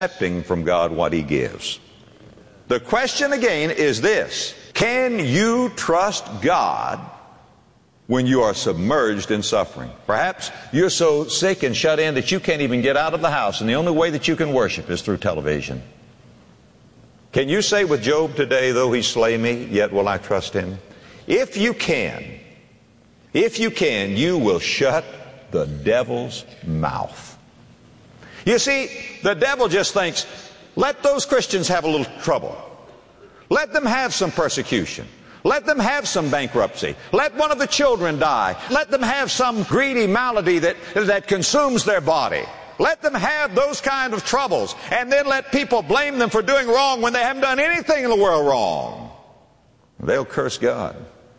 accepting from God what He gives. The question again is this: can you trust God when you are submerged in suffering? Perhaps you're so sick and shut in that you can't even get out of the house, and the only way that you can worship is through television. Can you say with Job today, though he slay me, yet will I trust him? If you can, you will shut the devil's mouth. You see, the devil just thinks, let those Christians have a little trouble. Let them have some persecution. Let them have some bankruptcy. Let one of the children die. Let them have some greedy malady that consumes their body. Let them have those kind of troubles. And then let people blame them for doing wrong when they haven't done anything in the world wrong. They'll curse God.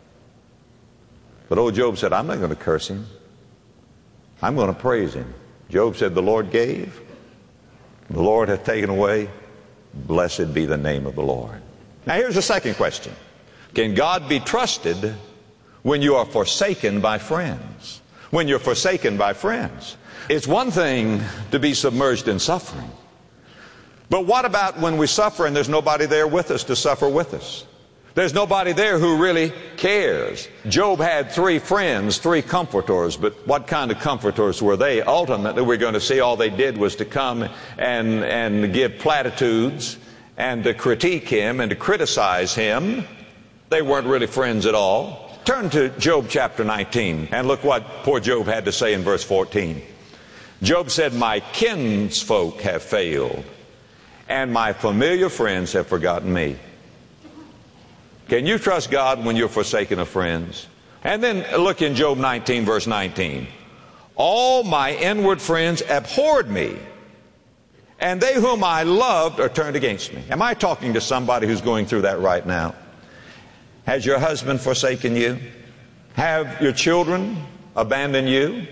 But old Job said, I'm not going to curse him. I'm going to praise him. Job said, the Lord gave, the Lord hath taken away. Blessed be the name of the Lord. Now here's the second question. Can God be trusted when you are forsaken by friends? When you're forsaken by friends. It's one thing to be submerged in suffering. But what about when we suffer and there's nobody there with us to suffer with us? There's nobody there who really cares. Job had 3 friends, 3 comforters, but what kind of comforters were they? Ultimately, we're going to see all they did was to come and give platitudes and to critique him and to criticize him. They weren't really friends at all. Turn to Job chapter 19 and look what poor Job had to say in verse 14. Job said, my kinsfolk have failed, and my familiar friends have forgotten me. Can you trust God when you're forsaken of friends? And then look in Job 19, verse 19. All my inward friends abhorred me, and they whom I loved are turned against me. Am I talking to somebody who's going through that right now? Has your husband forsaken you? Have your children abandoned you?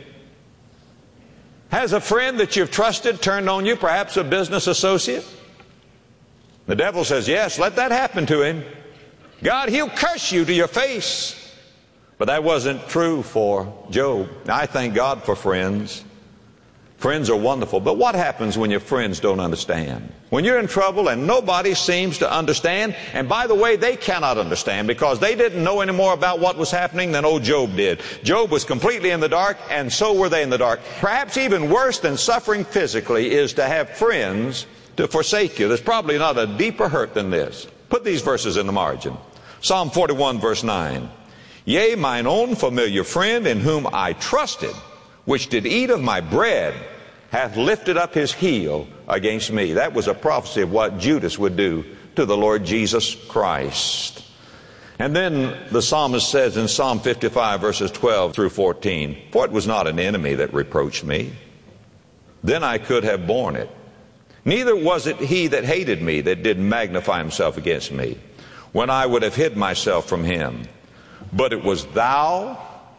Has a friend that you've trusted turned on you, perhaps a business associate? The devil says, yes, let that happen to him. God, he'll curse you to your face. But that wasn't true for Job. Now, I thank God for friends. Friends are wonderful. But what happens when your friends don't understand? When you're in trouble and nobody seems to understand, and by the way, they cannot understand because they didn't know any more about what was happening than old Job did. Job was completely in the dark, and so were they in the dark. Perhaps even worse than suffering physically is to have friends to forsake you. There's probably not a deeper hurt than this. Put these verses in the margin. Psalm 41, verse 9. Yea, mine own familiar friend in whom I trusted, which did eat of my bread, hath lifted up his heel against me. That was a prophecy of what Judas would do to the Lord Jesus Christ. And then the psalmist says in Psalm 55, verses 12 through 14, for it was not an enemy that reproached me. Then I could have borne it. Neither was it he that hated me that did magnify himself against me, when I would have hid myself from him. But it was thou,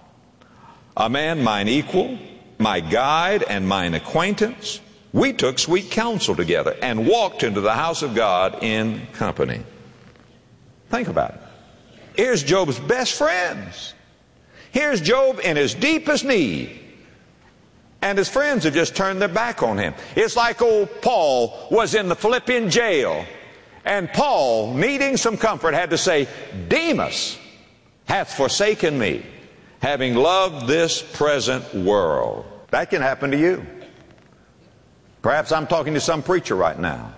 a man mine equal, my guide and mine acquaintance. We took sweet counsel together and walked into the house of God in company. Think about it. Here's Job's best friends. Here's Job in his deepest need. And his friends have just turned their back on him. It's like old Paul was in the Philippian jail. And Paul, needing some comfort, had to say, Demas hath forsaken me, having loved this present world. That can happen to you. Perhaps I'm talking to some preacher right now,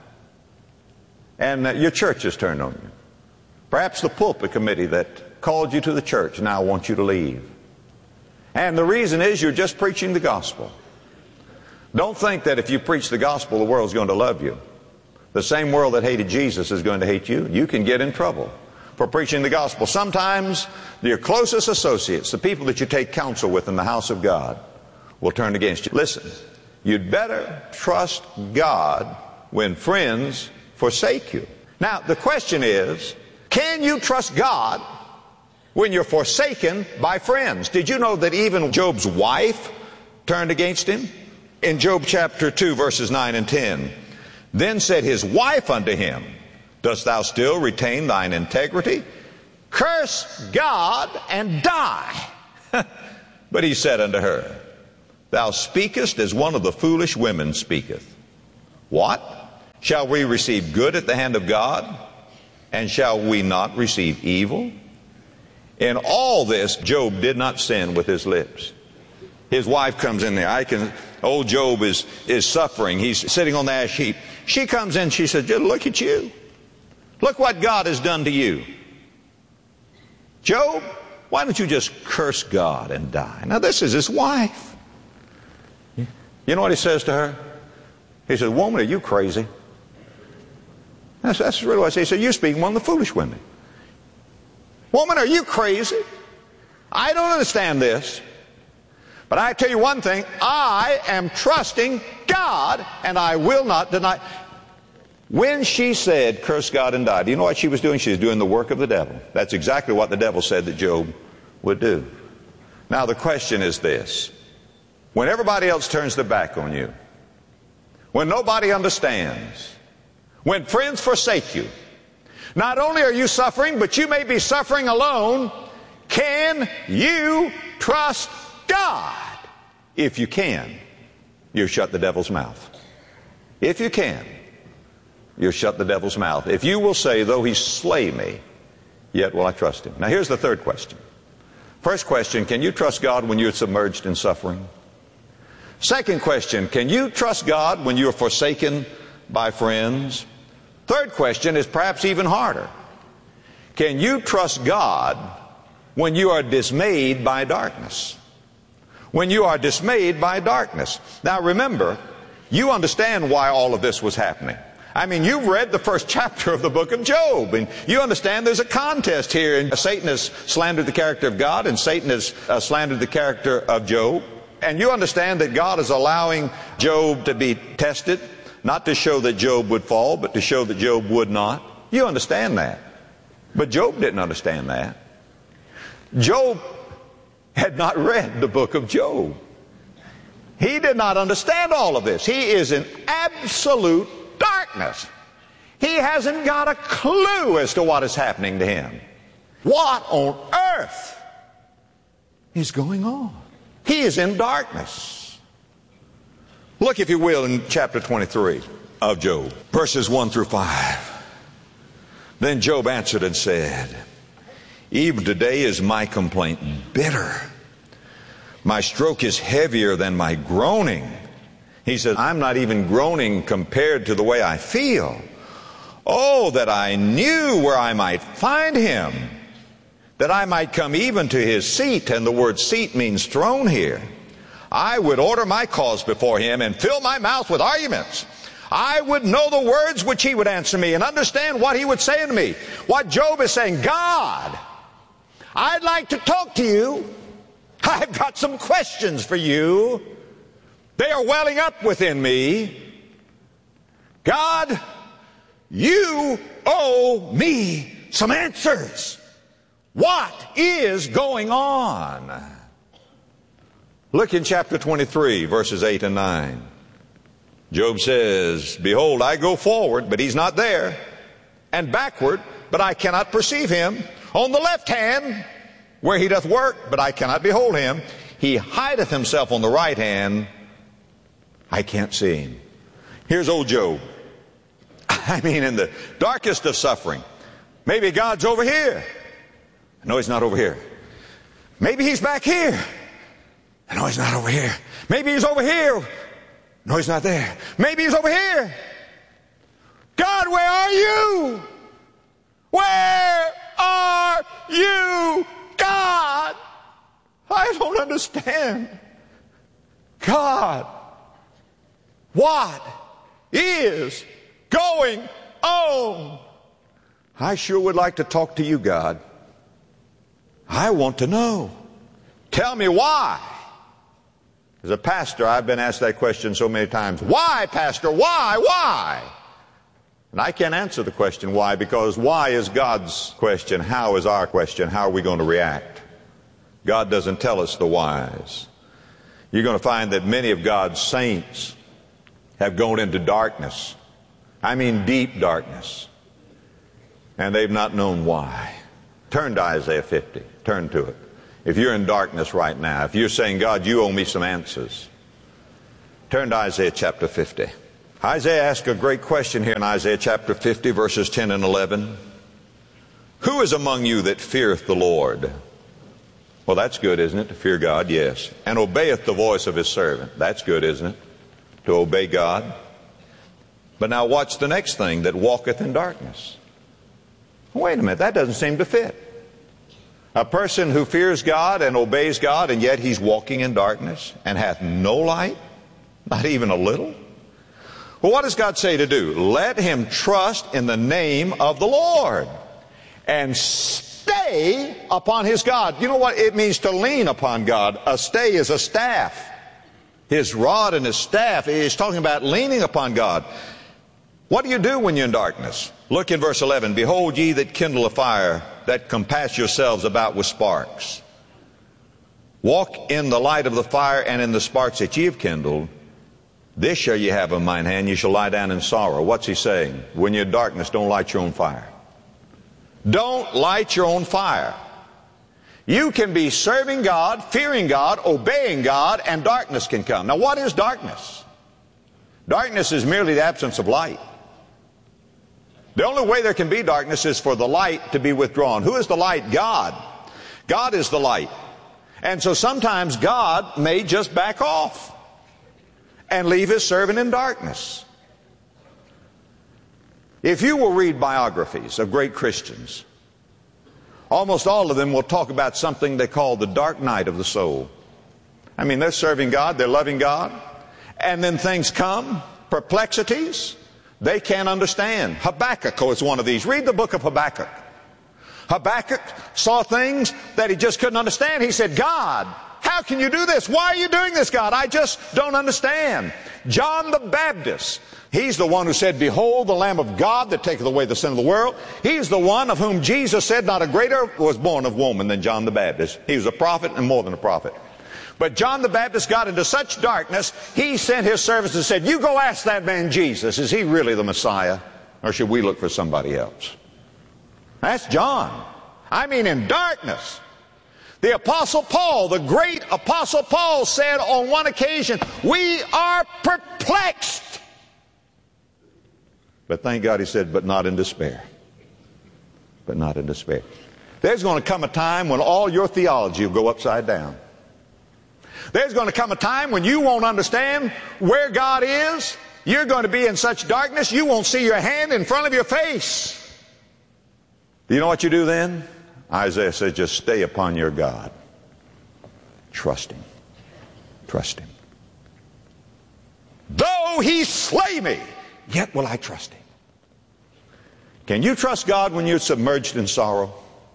and your church has turned on you. Perhaps the pulpit committee that called you to the church now wants you to leave. And the reason is you're just preaching the gospel. Don't think that if you preach the gospel, the world's going to love you. The same world that hated Jesus is going to hate you. You can get in trouble for preaching the gospel. Sometimes your closest associates, the people that you take counsel with in the house of God, will turn against you. Listen, you'd better trust God when friends forsake you. Now, the question is, can you trust God when you're forsaken by friends? Did you know that even Job's wife turned against him? In Job chapter 2, verses 9 and 10. Then said his wife unto him, dost thou still retain thine integrity? Curse God and die. But he said unto her, thou speakest as one of the foolish women speaketh. What? Shall we receive good at the hand of God? And shall we not receive evil? In all this, Job did not sin with his lips. His wife comes in there. Old Job is suffering. He's sitting on the ash heap. She comes in, she says, look at you. Look what God has done to you. Job, why don't you just curse God and die? Now this is his wife. You know what he says to her? He says, woman, are you crazy? That's really what I say. He said, you're speaking one of the foolish women. Woman, are you crazy? I don't understand this. But I tell you one thing, I am trusting God and I will not deny. When she said, curse God and die, do you know what she was doing? She was doing the work of the devil. That's exactly what the devil said that Job would do. Now the question is this. When everybody else turns their back on you, when nobody understands, when friends forsake you, not only are you suffering, but you may be suffering alone, can you trust God? If you can, you shut the devil's mouth. If you can, you shut the devil's mouth. If you will say, though he slay me, yet will I trust him. Now here's the third question. First question, can you trust God when you're submerged in suffering? Second question, can you trust God when you're forsaken by friends? Third question is perhaps even harder. Can you trust God when you are dismayed by darkness? When you are dismayed by darkness. Now remember, you understand why all of this was happening. I mean, you've read the first chapter of the book of Job, and you understand there's a contest here. And Satan has slandered the character of God, and Satan has slandered the character of Job. And you understand that God is allowing Job to be tested, not to show that Job would fall, but to show that Job would not. You understand that. But Job didn't understand that. Job had not read the book of Job. He did not understand all of this. He is in absolute darkness. He hasn't got a clue as to what is happening to him. What on earth is going on? He is in darkness. Look, if you will, in chapter 23 of Job, verses 1 through 5. Then Job answered and said, even today is my complaint bitter. My stroke is heavier than my groaning. He says, I'm not even groaning compared to the way I feel. Oh, that I knew where I might find him, that I might come even to his seat. And the word seat means throne here. I would order my cause before him and fill my mouth with arguments. I would know the words which he would answer me and understand what he would say unto me. What Job is saying, God, I'd like to talk to you. I've got some questions for you. They are welling up within me. God, you owe me some answers. What is going on? Look in chapter 23, verses 8 and 9. Job says, behold, I go forward, but he's not there, and backward, but I cannot perceive him. On the left hand, where he doth work, but I cannot behold him. He hideth himself on the right hand. I can't see him. Here's old Job. I mean, in the darkest of suffering. Maybe God's over here. No, he's not over here. Maybe he's back here. No, he's not over here. Maybe he's over here. No, he's not there. Maybe he's over here. God, where are you? Where are you, God? I don't understand. God, what is going on? I sure would like to talk to you, God. I want to know. Tell me why. As a pastor, I've been asked that question so many times. Why, Pastor? Why? And I can't answer the question why, because why is God's question. How is our question. How are we going to react? God doesn't tell us the whys. You're going to find that many of God's saints have gone into darkness. I mean deep darkness. And they've not known why. Turn to Isaiah 50. Turn to it. If you're in darkness right now, if you're saying, God, you owe me some answers, turn to Isaiah chapter 50. Isaiah asks a great question here in Isaiah chapter 50, verses 10 and 11. Who is among you that feareth the Lord? Well, that's good, isn't it? To fear God, yes. And obeyeth the voice of his servant. That's good, isn't it? To obey God. But now watch the next thing, that walketh in darkness. Wait a minute, that doesn't seem to fit. A person who fears God and obeys God, and yet he's walking in darkness and hath no light, not even a little. Well, what does God say to do? Let him trust in the name of the Lord and stay upon his God. You know what it means to lean upon God? A stay is a staff. His rod and his staff is talking about leaning upon God. What do you do when you're in darkness? Look in verse 11. Behold ye that kindle a fire, that compass yourselves about with sparks. Walk in the light of the fire and in the sparks that ye have kindled. This shall ye have of mine hand, ye shall lie down in sorrow. What's he saying? When you're in darkness, don't light your own fire. Don't light your own fire. You can be serving God, fearing God, obeying God, and darkness can come. Now what is darkness? Darkness is merely the absence of light. The only way there can be darkness is for the light to be withdrawn. Who is the light? God. God is the light. And so sometimes God may just back off and leave his servant in darkness. If you will read biographies of great Christians, almost all of them will talk about something they call the dark night of the soul. I mean, they're serving God, they're loving God, and then things come, perplexities, they can't understand. Habakkuk was one of these. Read the book of Habakkuk. Habakkuk saw things that he just couldn't understand. He said, God, how can you do this? Why are you doing this, God? I just don't understand. John the Baptist, he's the one who said, behold the Lamb of God that taketh away the sin of the world. He's the one of whom Jesus said, not a greater was born of woman than John the Baptist. He was a prophet and more than a prophet. But John the Baptist got into such darkness, he sent his servants and said, you go ask that man Jesus, is he really the Messiah? Or should we look for somebody else? That's John. I mean, in darkness. The Apostle Paul, the great Apostle Paul, said on one occasion, we are perplexed. But thank God he said, but not in despair. But not in despair. There's going to come a time when all your theology will go upside down. There's going to come a time when you won't understand where God is. You're going to be in such darkness you won't see your hand in front of your face. Do you know what you do then? Isaiah says, just stay upon your God. Trust him. Trust him. Though he slay me, yet will I trust him. Can you trust God when you're submerged in sorrow?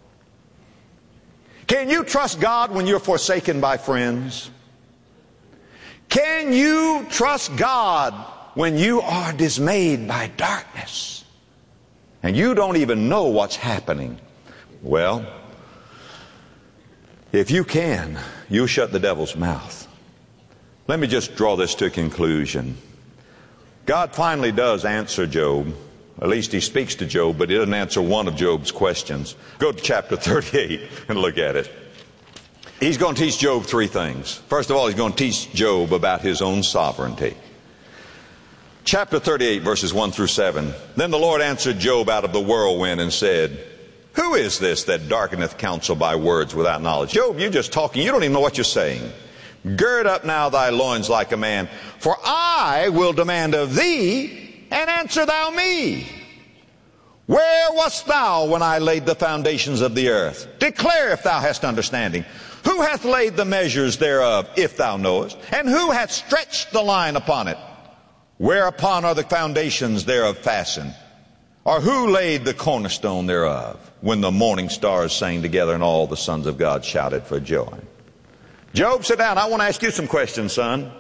Can you trust God when you're forsaken by friends? Can you trust God when you are dismayed by darkness and you don't even know what's happening? Well, if you can, you'll shut the devil's mouth. Let me just draw this to a conclusion. God finally does answer Job. At least he speaks to Job, but he doesn't answer one of Job's questions. Go to chapter 38 and look at it. He's going to teach Job three things. First of all, he's going to teach Job about his own sovereignty. Chapter 38, verses 1 through 7. Then the Lord answered Job out of the whirlwind and said, who is this that darkeneth counsel by words without knowledge? Job, you're just talking. You don't even know what you're saying. Gird up now thy loins like a man, for I will demand of thee, and answer thou me. Where wast thou when I laid the foundations of the earth? Declare if thou hast understanding. Who hath laid the measures thereof, if thou knowest? And who hath stretched the line upon it? Whereupon are the foundations thereof fastened? Or who laid the cornerstone thereof? When the morning stars sang together and all the sons of God shouted for joy. Job, sit down. I want to ask you some questions, son.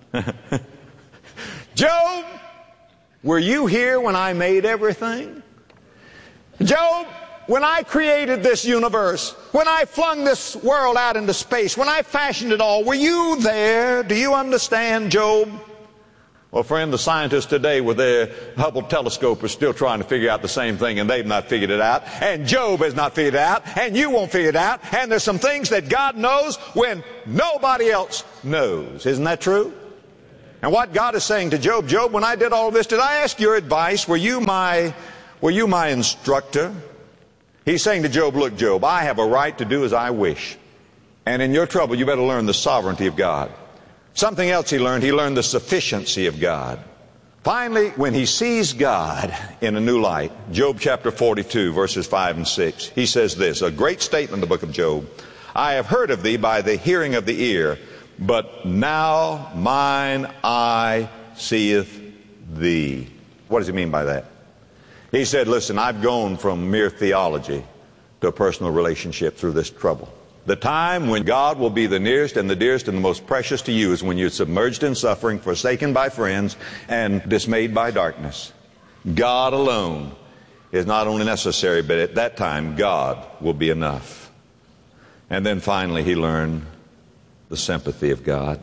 Job, were you here when I made everything? Job, when I created this universe, when I flung this world out into space, when I fashioned it all, were you there? Do you understand, Job? Well, friend, the scientists today with their Hubble telescope are still trying to figure out the same thing, and they've not figured it out. And Job has not figured it out, and you won't figure it out. And there's some things that God knows when nobody else knows. Isn't that true? And what God is saying to Job, Job, when I did all this, did I ask your advice? Were you my instructor? He's saying to Job, look, Job, I have a right to do as I wish. And in your trouble, you better learn the sovereignty of God. Something else he learned the sufficiency of God. Finally, when he sees God in a new light, Job chapter 42, verses 5 and 6, he says this, a great statement in the book of Job. I have heard of thee by the hearing of the ear, but now mine eye seeth thee. What does he mean by that? He said, listen, I've gone from mere theology to a personal relationship through this trouble. The time when God will be the nearest and the dearest and the most precious to you is when you're submerged in suffering, forsaken by friends, and dismayed by darkness. God alone is not only necessary, but at that time, God will be enough. And then finally, he learned the sympathy of God.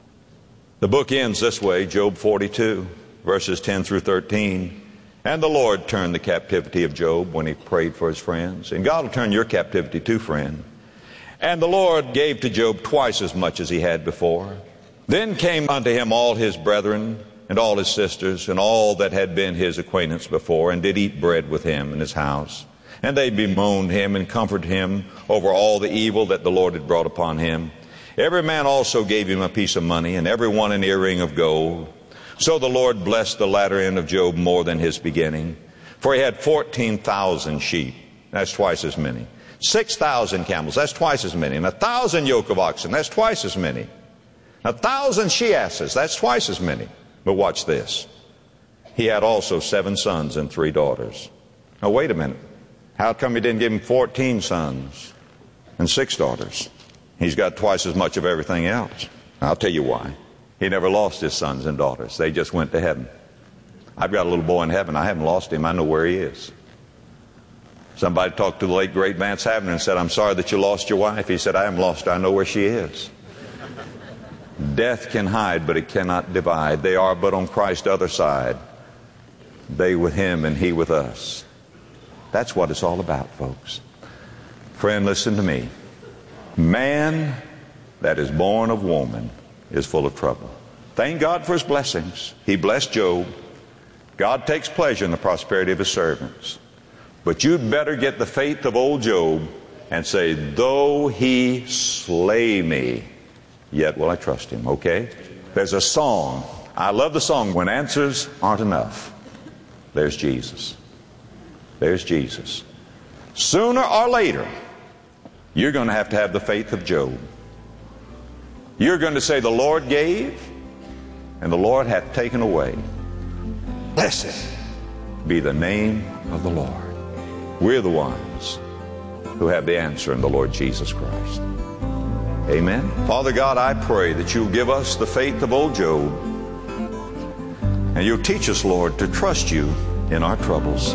The book ends this way, Job 42, verses 10 through 13. And the Lord turned the captivity of Job when he prayed for his friends. And God will turn your captivity too, friend. And the Lord gave to Job twice as much as he had before. Then came unto him all his brethren and all his sisters and all that had been his acquaintance before, and did eat bread with him in his house. And they bemoaned him and comforted him over all the evil that the Lord had brought upon him. Every man also gave him a piece of money, and every one an earring of gold. So the Lord blessed the latter end of Job more than his beginning. For he had 14,000 sheep. That's twice as many. 6,000 camels. That's twice as many. And 1,000 yoke of oxen. That's twice as many. 1,000 she-asses. That's twice as many. But watch this. He had also 7 sons and 3 daughters. Now wait a minute. How come he didn't give him 14 sons and 6 daughters? He's got twice as much of everything else. I'll tell you why. He never lost his sons and daughters. They just went to heaven. I've got a little boy in heaven. I haven't lost him. I know where he is. Somebody talked to the late, great Vance Havner and said, I'm sorry that you lost your wife. He said, I haven't lost her. I know where she is. Death can hide, but it cannot divide. They are but on Christ's other side. They with him and he with us. That's what it's all about, folks. Friend, listen to me. Man that is born of woman is full of trouble. Thank God for his blessings. He blessed Job. God takes pleasure in the prosperity of his servants. But you'd better get the faith of old Job and say, though he slay me, yet will I trust him. Okay? There's a song. I love the song, When Answers Aren't Enough. There's Jesus. There's Jesus. Sooner or later, you're going to have the faith of Job. You're going to say, the Lord gave, and the Lord hath taken away. Blessed be the name of the Lord. We're the ones who have the answer in the Lord Jesus Christ. Amen. Father God, I pray that you'll give us the faith of old Job, and you'll teach us, Lord, to trust you in our troubles.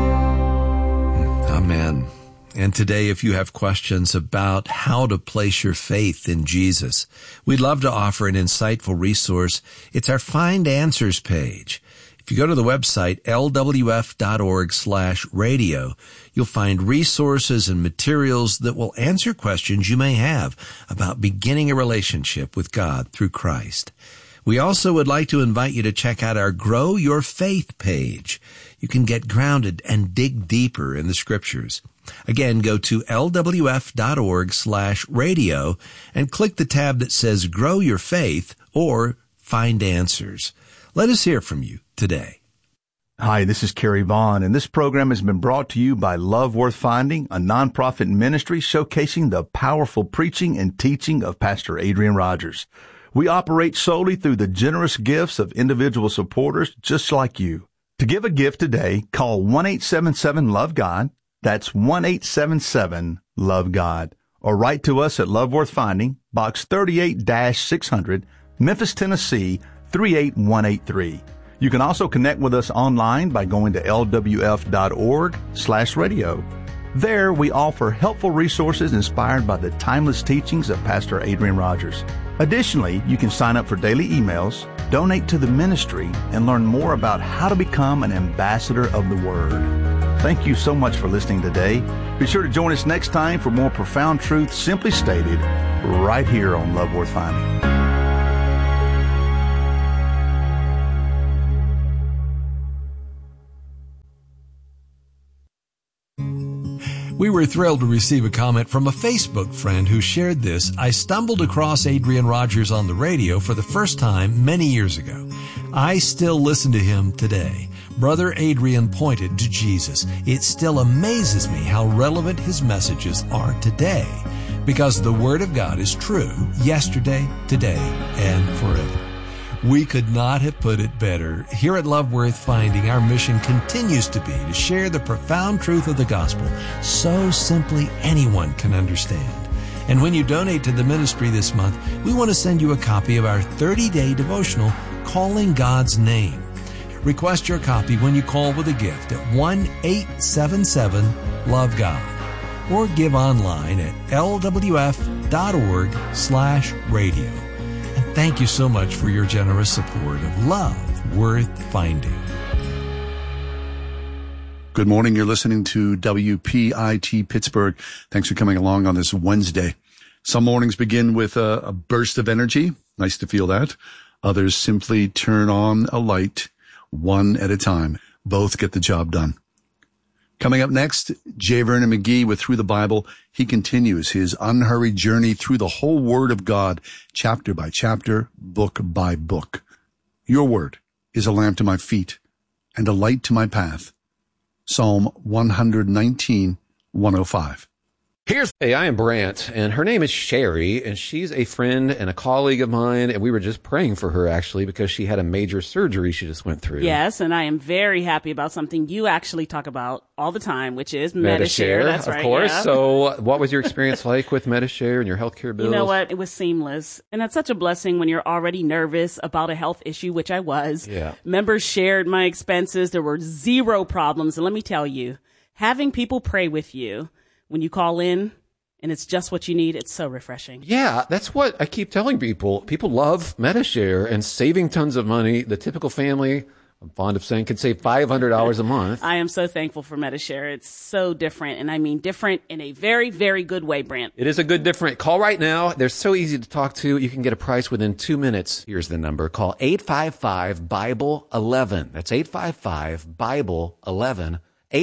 Amen. And today, if you have questions about how to place your faith in Jesus, we'd love to offer an insightful resource. It's our Find Answers page. If you go to the website, lwf.org/radio, you'll find resources and materials that will answer questions you may have about beginning a relationship with God through Christ. We also would like to invite you to check out our Grow Your Faith page. You can get grounded and dig deeper in the Scriptures. Again, go to lwf.org/radio and click the tab that says Grow Your Faith or Find Answers. Let us hear from you today. Hi, this is Kerry Vaughn, and this program has been brought to you by Love Worth Finding, a nonprofit ministry showcasing the powerful preaching and teaching of Pastor Adrian Rogers. We operate solely through the generous gifts of individual supporters just like you. To give a gift today, call 1-877-LOVE-GOD. That's 1-877-LOVE-GOD. Or write to us at Love Worth Finding, Box 38-600, Memphis, Tennessee, 38183. You can also connect with us online by going to lwf.org/radio. There, we offer helpful resources inspired by the timeless teachings of Pastor Adrian Rogers. Additionally, you can sign up for daily emails, donate to the ministry, and learn more about how to become an ambassador of the Word. Thank you so much for listening today. Be sure to join us next time for more profound truth simply stated right here on Love Worth Finding. We were thrilled to receive a comment from a Facebook friend who shared this. I stumbled across Adrian Rogers on the radio for the first time many years ago. I still listen to him today. Brother Adrian pointed to Jesus. It still amazes me how relevant his messages are today, because the Word of God is true yesterday, today, and forever. We could not have put it better. Here at Love Worth Finding, our mission continues to be to share the profound truth of the gospel so simply anyone can understand. And when you donate to the ministry this month, we want to send you a copy of our 30-day devotional, Calling God's Name. Request your copy when you call with a gift at 1-877-LOVE-GOD or give online at lwf.org/radio. And thank you so much for your generous support of Love Worth Finding. Good morning. You're listening to WPIT Pittsburgh. Thanks for coming along on this Wednesday. Some mornings begin with a burst of energy. Nice to feel that. Others simply turn on a light one at a time. Both get the job done. Coming up next, J. Vernon McGee with Through the Bible. He continues his unhurried journey through the whole Word of God, chapter by chapter, book by book. Your word is a lamp to my feet and a light to my path. Psalm 119, 105. Hey, I am Brant, and her name is Sherry, and she's a friend and a colleague of mine, and we were just praying for her, actually, because she had a major surgery she just went through. Yes, and I am very happy about something you actually talk about all the time, which is Medi-Share. That's right, of course. Yeah. So what was your experience like with Medi-Share and your healthcare bills? You know what? It was seamless, and that's such a blessing when you're already nervous about a health issue, which I was. Yeah. Members shared my expenses. There were zero problems, and let me tell you, having people pray with you when you call in, and it's just what you need, it's so refreshing. Yeah, that's what I keep telling people. People love Medi-Share and saving tons of money. The typical family, I'm fond of saying, can save $500 a month. I am so thankful for Medi-Share. It's so different, and I mean different in a very, very good way, Brant. It is a good different. Call right now. They're so easy to talk to. You can get a price within 2 minutes. Here's the number. Call 855-BIBLE-11. That's 855-BIBLE-11.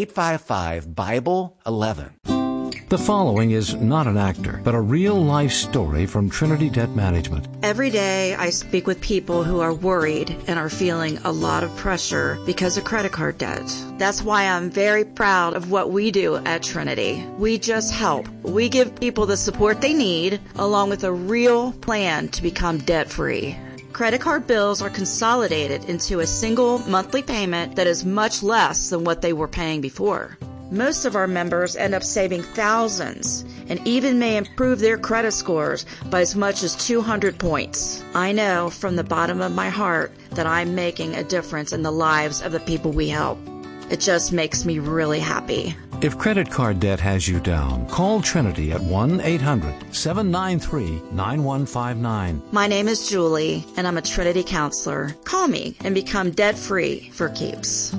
855-BIBLE-11. The following is not an actor, but a real-life story from Trinity Debt Management. Every day I speak with people who are worried and are feeling a lot of pressure because of credit card debt. That's why I'm very proud of what we do at Trinity. We just help. We give people the support they need, along with a real plan to become debt-free. Credit card bills are consolidated into a single monthly payment that is much less than what they were paying before. Most of our members end up saving thousands and even may improve their credit scores by as much as 200 points. I know from the bottom of my heart that I'm making a difference in the lives of the people we help. It just makes me really happy. If credit card debt has you down, call Trinity at 1-800-793-9159. My name is Julie, and I'm a Trinity counselor. Call me and become debt-free for keeps.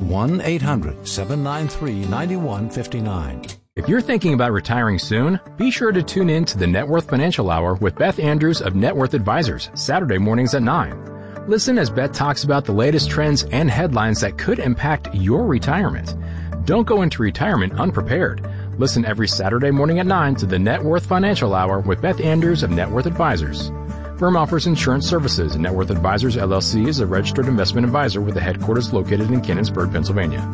1-800-793-9159. If you're thinking about retiring soon, be sure to tune in to the Net Worth Financial Hour with Beth Andrews of Net Worth Advisors, Saturday mornings at 9. Listen as Beth talks about the latest trends and headlines that could impact your retirement. Don't go into retirement unprepared. Listen every Saturday morning at 9 to the Net Worth Financial Hour with Beth Andrews of Net Worth Advisors. Firm offers insurance services. Net Worth Advisors, LLC is a registered investment advisor with the headquarters located in Canonsburg, Pennsylvania.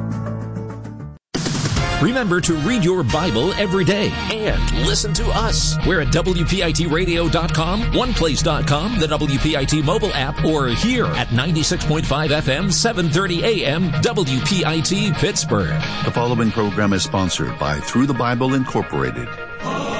Remember to read your Bible every day and listen to us. We're at WPITradio.com, OnePlace.com, the WPIT mobile app, or here at 96.5 FM, 730 AM, WPIT Pittsburgh. The following program is sponsored by Through the Bible Incorporated.